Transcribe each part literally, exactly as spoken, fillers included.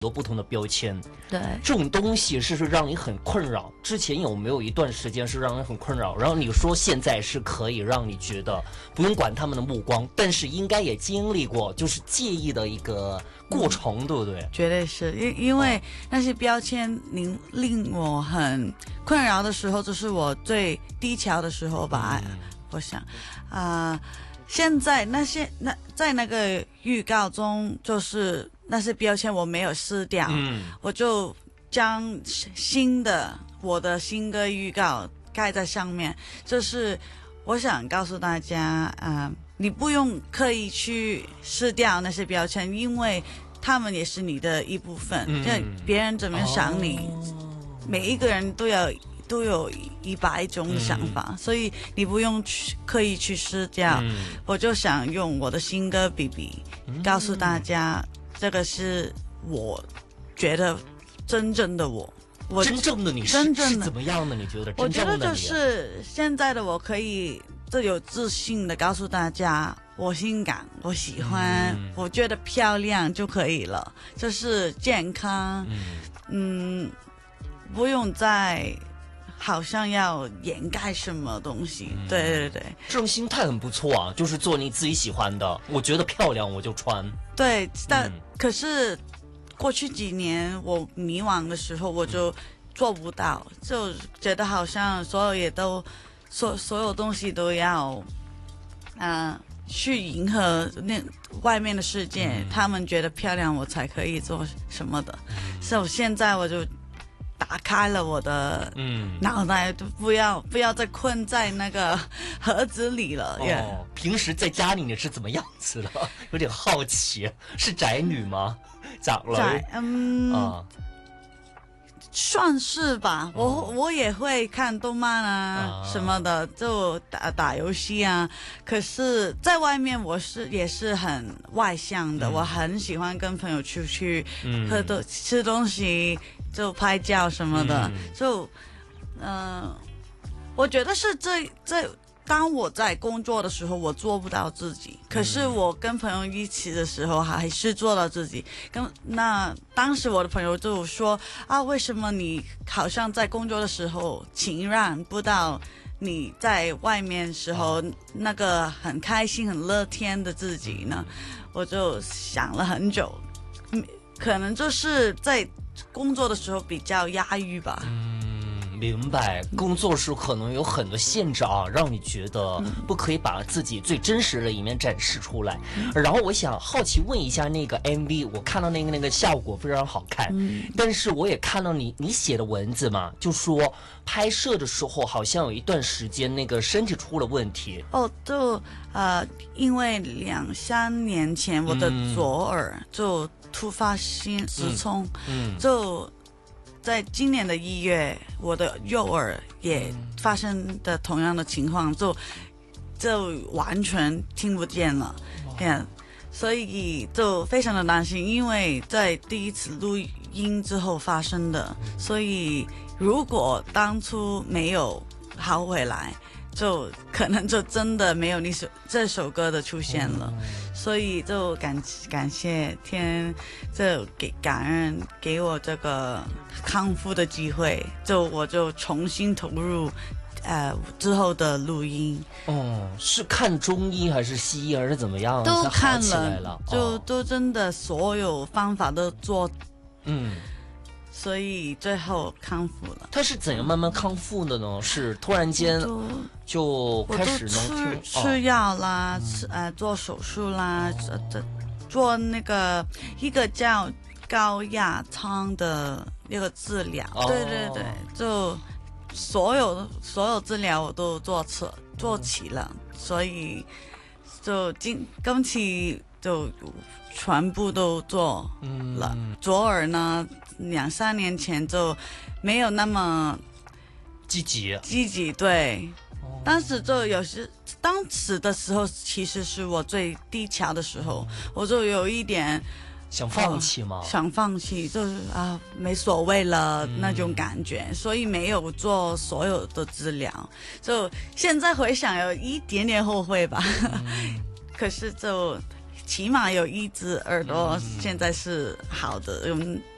多不同的标签， 对， 这种东西是不是让你很困扰？之前有没有一段时间是让人很困扰？然后你说现在是可以让你觉得不用管他们的目光，但是应该也经历过就是介意的一个过程，嗯、对不对？ 绝对是，因因为那些标签令令我很困扰的时候，就是我最低潮的时候吧。嗯、我想，啊、呃，现在那些那在那个预告中，就是那些标签我没有撕掉，嗯、我就将新的我的新歌预告盖在上面。就是我想告诉大家，啊、呃，你不用刻意去撕掉那些标签，因为他们也是你的一部分。嗯、就别人怎么想你，哦、每一个人都有都有一百种想法，嗯、所以你不用去刻意去撕掉。嗯、我就想用我的新歌《B B》告诉大家，这个是我觉得真正的我。我真正的你是真正的是怎么样的？你觉得？ 我觉得就是现在的我可以最有自信的告诉大家，我性感，我喜欢，嗯、我觉得漂亮就可以了，就是健康，嗯，嗯不用再好像要掩盖什么东西。嗯、对对对， 这种心态很不错啊，就是做你自己喜欢的，我觉得漂亮我就穿。 对，但、嗯、可是过去几年我迷惘的时候，我就做不到，就觉得好像所有也都所所有东西都要，嗯、呃，去迎合那外面的世界，嗯、他们觉得漂亮，我才可以做什么的。嗯、所以现在我就打开了我的脑袋，就不要不要再困在那个盒子里了。哦， yeah. 平时在家里你是怎么样子的？有点好奇，是宅女吗？长了， 宅，嗯，啊、算是吧。我、哦、我也会看动漫啊什么的，就打打游戏啊。可是在外面我是也是很外向的，嗯、我很喜欢跟朋友出去喝东、嗯、吃东西。就拍照什么的，嗯、就，嗯、呃，我觉得是这这，当我在工作的时候，我做不到自己，可是我跟朋友一起的时候，还是做到自己。跟那当时我的朋友就说啊，为什么你好像在工作的时候情让不到你在外面时候、哦、那个很开心、很乐天的自己呢？我就想了很久，可能就是在工作的时候比较压抑吧。 嗯，明白。工作时可能有很多限制啊，让你觉得不可以把自己最真实的一面展示出来。嗯、然后我想好奇问一下，那个 M V， 我看到那个那个效果非常好看，嗯、但是我也看到你你写的文字嘛，就说拍摄的时候好像有一段时间那个身体出了问题。 哦，就呃，因为两三年前我的左耳就突发心失聪，嗯，嗯就在今年的一月，我的右耳也发生的同样的情况，就就完全听不见了，yeah, 所以就非常的担心，因为在第一次录音之后发生的，所以如果当初没有好回来，就可能就真的没有你首这首歌的出现了。嗯、所以就感感谢天，就给感恩给我这个康复的机会，就我就重新投入呃之后的录音。 哦，是看中医还是西医还是怎么样都看了， 了就、哦、都真的所有方法都做，嗯。所以最后康复了。 他是怎样慢慢康复的呢？是突然间就开始能吃吃药啦，哦、吃呃做手术啦，哦、做那个一个叫高压舱的那个治疗。哦、对对对，就所有所有治疗我都做起做起了，嗯、所以就今今期就全部都做了。嗯、左耳呢？两三年前就没有那么积极， 积极对。哦、当时就有时，当时的时候其实是我最低潮的时候，嗯、我就有一点想放弃吗？ 呃、想放弃，就是啊，没所谓了、嗯、那种感觉，所以没有做所有的治疗。就现在回想，有一点点后悔吧。嗯、可是就起码有一只耳朵现在是好的，嗯。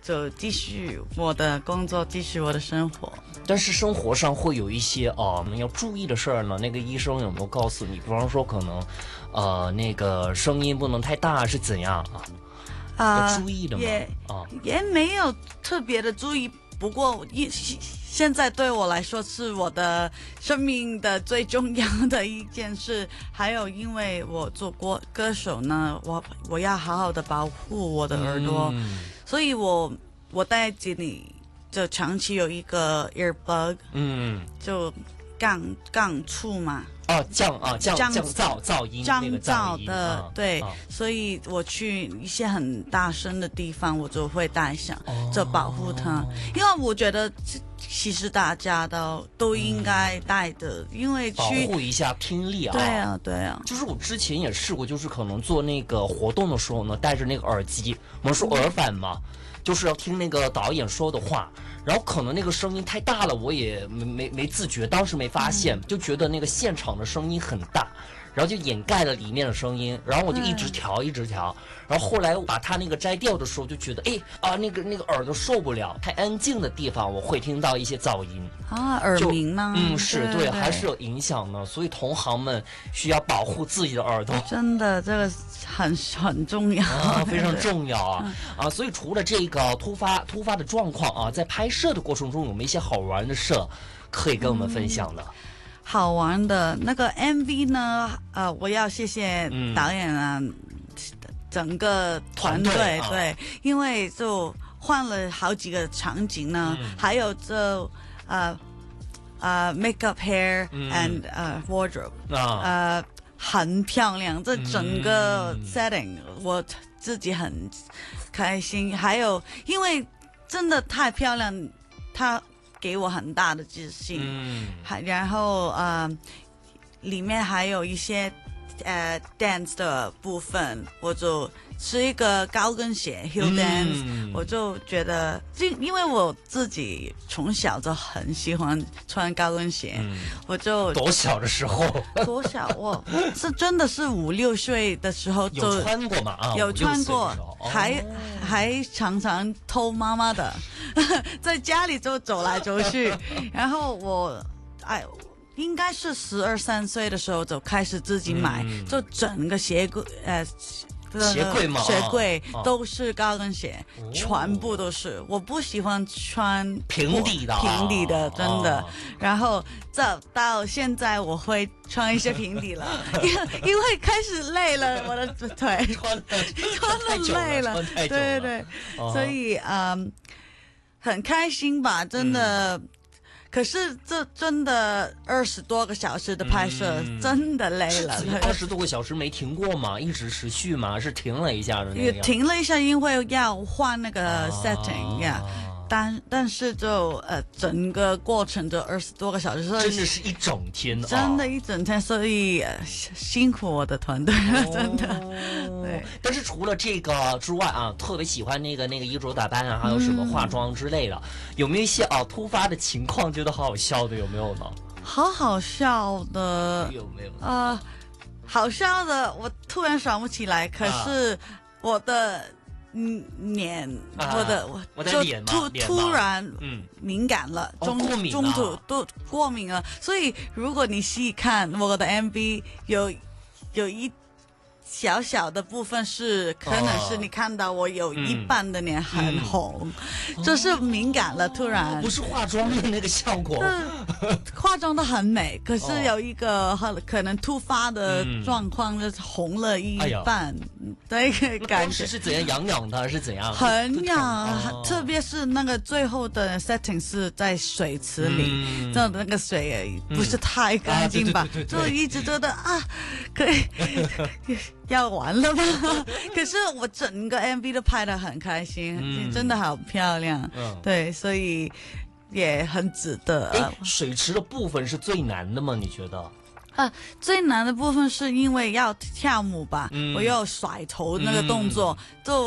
就继续我的工作，继续我的生活。 但是生活上会有一些呃要注意的事儿呢，那个医生有没有告诉你？比方说可能，呃，那个声音不能太大，是怎样啊？ 啊、 要注意的吗？ 也啊， 也没有特别的注意，不过一现在对我来说是我的生命的最重要的一件事。还有，因为我做过歌手呢，我我要好好的保护我的耳朵， 嗯、 所以我我戴着你就长期有一个 earbud， 嗯， 就降降触嘛。 哦，降啊降降噪噪音， 降那个噪的， 啊、 对、 啊， 所以我去一些很大声的地方，我就会戴上， 哦、 就保护它。因为我觉得其实大家都都应该戴的，嗯、因为去保护一下听力啊。 对啊，对啊。 就是我之前也试过，就是可能做那个活动的时候呢，戴着那个耳机，我们说耳返嘛。嗯，就是要听那个导演说的话，然后可能那个声音太大了，我也没没没自觉，当时没发现，就觉得那个现场的声音很大，然后就掩盖了里面的声音，然后我就一直调一直调，然后后来把它那个摘掉的时候，就觉得哎啊那个那个耳朵受不了，太安静的地方我会听到一些噪音啊，耳鸣吗？ 嗯，是 对, 对, 对， 还是有影响呢，所以同行们需要保护自己的耳朵， 真的这个很很重要啊，非常重要啊啊！所以除了这个突发突发的状况啊，在拍摄的过程中有没有一些好玩的事可以跟我们分享的？嗯、 好玩的那个 M V 呢？呃，我要谢谢导演啊，嗯、整个团队团队、啊、 对，因为就换了好几个场景呢，嗯、还有就呃呃 makeup hair、嗯、and 呃、uh, wardrobe 啊呃。很漂亮，这整个 setting、嗯、我自己很开心。还有，因为真的太漂亮，它给我很大的自信。嗯，还然后呃，里面还有一些呃 dance 的部分，我就是一个高跟鞋 heel dance，、嗯、我就觉得，因因为我自己从小就很喜欢穿高跟鞋，嗯、我就多小的时候， 多小我是真的是五六岁的时候就有穿过嘛啊， 有穿过， 哦、 还还常常偷妈妈的，在家里就走来走去，然后我哎。应该是十二三岁的时候就开始自己买，嗯、就整个鞋柜呃鞋柜嘛， 鞋柜都是高跟鞋，哦、全部都是。我不喜欢穿平底的， 平底的真的。 哦、 然后到到现在我会穿一些平底了，因为因为开始累了，我的腿穿穿的累了，对对对，哦、所以嗯很开心吧，真的。嗯可是这真的二十多个小时的拍摄，嗯、真的累了。 二十多个小时没停过吗？一直持续吗？是停了一下的那个？停了一下，因为要换那个 setting 呀、啊。但但是就呃整个过程就二十多个小时， 真的是一整天， 真的，一整天，所以、呃、辛苦我的团队了，哦、真的。对。 但是除了这个之外啊，特别喜欢那个那个衣着打扮啊，还有什么化妆之类的，嗯、有没有一些啊突发的情况觉得好好笑的？有没有呢？ 好好笑的有没有？ 啊、呃，好笑的我突然想不起来，可是我的。嗯，脸， 啊、 我的我的脸突突然敏感了， 嗯、 中、 哦、 中途都过敏了，所以如果你细看我的 M V， 有有一小小的部分是可能是你看到我有一半的脸很红，嗯、就是敏感了，突然、 哦、不是化妆的那个效果， 化妆的很美，可是有一个很可能突发的状况，就是红了一半。的一个感觉是怎样痒痒的，是怎样？ 很痒，哦、特别是那个最后的 setting 是在水池里，嗯、这样的那个水不是太干净吧？ 嗯啊、 就一直觉得啊，可以要完了吧？可是我整个 M V 都拍得很开心，嗯、真的好漂亮。嗯、对，所以也很值得。 哎，水池的部分是最难的吗？你觉得？ 啊，最难的部分是因为要跳舞吧，嗯、我要甩头那个动作，嗯、就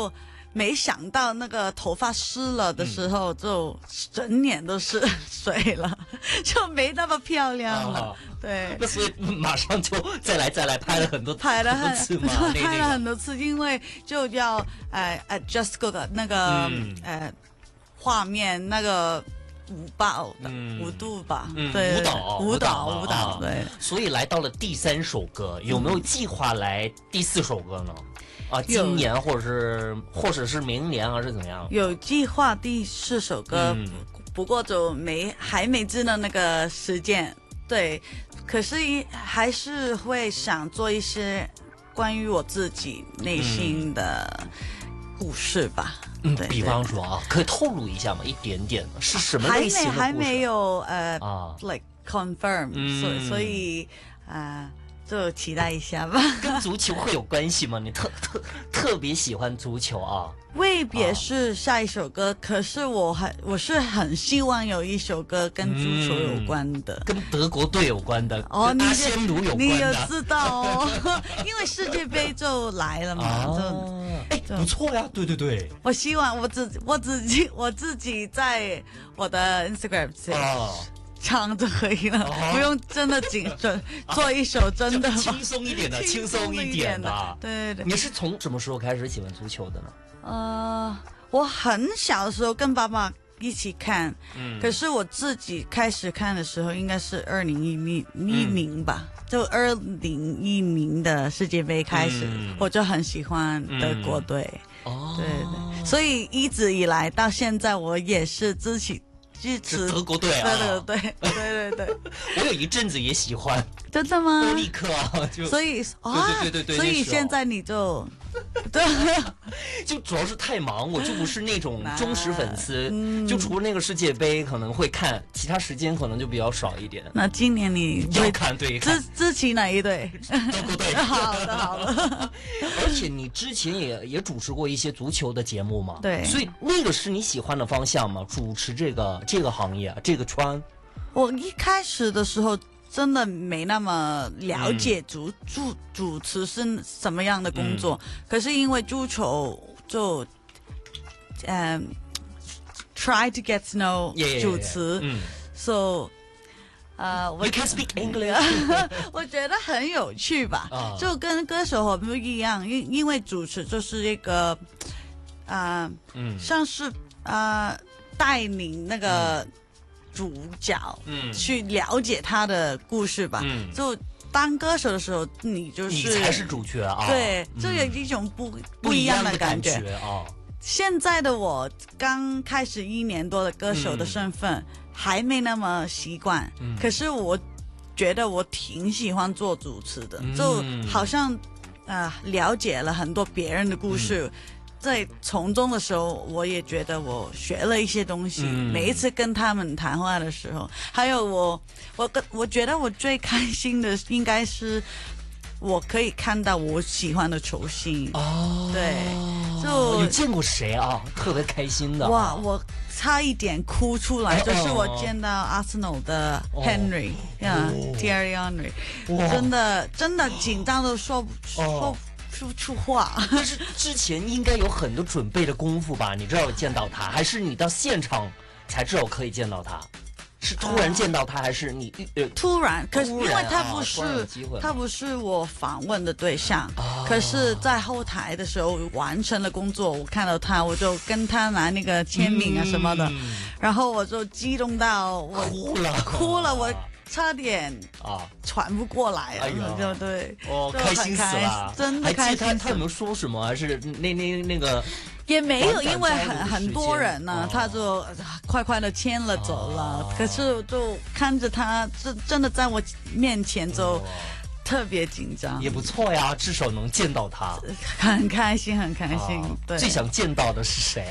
没想到那个头发湿了的时候，就整脸都是水了，就没那么漂亮了。啊、对， 那所以马上就再来再来拍了很多拍了很多次嘛， 拍了很多次，因为就要呃 adjust 个那个、嗯、呃画面那个。五报的五、嗯、度吧， 嗯、 对， 舞蹈舞蹈舞蹈，蹈对。 所以来到了第三首歌，有没有计划来第四首歌呢？嗯、啊，今年或者是或者是明年还是怎么样？ 有计划第四首歌，嗯、不过就没还没知道那个时间。对，可是还是会想做一些关于我自己内心的故事吧。 嗯，比方说啊，可以透露一下吗？一点点是什么类型的故事？ 还没还没有呃、啊、，like confirm，、嗯、所以所以啊、呃，就期待一下吧。 跟足球会有关系吗？你特特特别喜欢足球啊？ 未必是下一首歌，啊、可是我还我是很希望有一首歌跟足球有关的， 嗯、跟德国队有关的，哦，跟阿仙奴有关的， 你有知道哦？因为世界杯就来了嘛，啊、就。 哎，不错呀，对对对。 我希望我自我自己我自己在我的 Instagram 唱就可以了，哦、不用真的紧准做一首真的轻松一点的，轻松一点的。 对对对。 你是从什么时候开始喜欢足球的呢？ 呃，我很小的时候跟爸爸一起看，嗯，可是我自己开始看的时候应该是二零一零一零吧。嗯，就二零一零的世界杯开始，嗯、我就很喜欢德国队。嗯、哦，对对，所以一直以来到现在，我也是支持支持德国队啊。 对对对对对对。 我有一阵子也喜欢。 真的吗？ 我立刻啊，就所以啊， 对对对对， 所以现在你就。对， 就主要是太忙，我就不是那种忠实粉丝，嗯、就除了那个世界杯可能会看，其他时间可能就比较少一点。 那今年你要看对支支持哪一队？ 德国队。 好的好的。 而且你之前也也主持过一些足球的节目嘛， 对， 所以那个是你喜欢的方向吗？主持这个这个行业这个圈？ 我一开始的时候。真的没那么了解主主主持是什么样的工作，嗯、可是因为足球就，嗯、um, ，try to get to know yeah, yeah, yeah, 主持 yeah, yeah. ，so，呃，我 You can speak English 我觉得很有趣吧，啊、就跟歌手很不一样，因因为主持就是一个，啊、呃，嗯，像是啊、呃、带领那个。嗯主角，嗯，去了解他的故事吧。嗯，就当歌手的时候，你就是你才是主角啊。 对，嗯、就有一种不不一样的感觉啊。 现在的我刚开始一年多的歌手的身份，嗯、还没那么习惯。嗯，可是我觉得我挺喜欢做主持的，嗯、就好像啊、呃、了解了很多别人的故事。嗯，在从中的时候，我也觉得我学了一些东西。嗯、每一次跟他们谈话的时候，还有我，我跟我觉得我最开心的应该是，我可以看到我喜欢的球星。哦，对，就你见过谁啊？特别开心的。 哇，我差一点哭出来，就是我见到 Arsenal 的 Henry 呀、哦 yeah, Thierry Henry， 真的真的紧张都说不说。哦说不出话， 但是之前应该有很多准备的功夫吧？你知道见到他，还是你到现场才知道可以见到他？是突然见到他，还是你呃突然？可是因为他不是、啊、他不是我访问的对象，啊、可是在后台的时候完成了工作，我看到他，我就跟他拿那个签名啊什么的，嗯、然后我就激动到我哭了， 哭了，我。差点啊，喘不过来了，哎呦，对对， 哦，开心死了， 真的开心。 他他有没有说什么？还是那那那个也没有，因为很很多人呢、啊，他就快快的签了走了。啊、可是就看着他，真真的在我面前就特别紧张。 也不错呀，至少能见到他， 很开心，很开心。 啊、 对， 最想见到的是谁啊？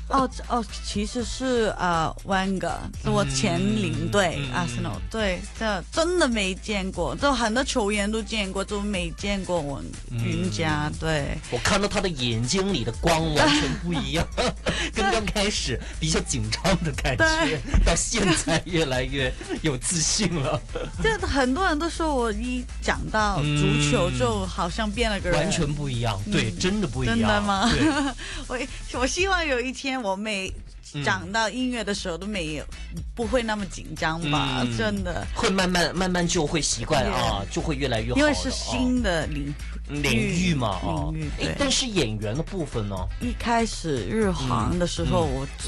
哦哦，其实是呃 Wenger 是我前领队、嗯、Arsenal，、嗯、对，这真的没见过，就很多球员都见过，就没见过我云家、嗯。对， 我看到他的眼睛里的光完全不一样，跟刚开始比较紧张的感觉，到现在越来越有自信了。 就很多人都说我一讲到足球就好像变了个人， 完全不一样。对，嗯、真的不一样。 真的吗？我我希望有一天我每讲到音乐的时候都没有、嗯、不会那么紧张吧、嗯、真的会慢慢慢慢就会习惯啊，就会越来越好的， 因为是新的领领域嘛， 领域、 哦、但是演员的部分呢， 一开始日韩的时候、嗯、我最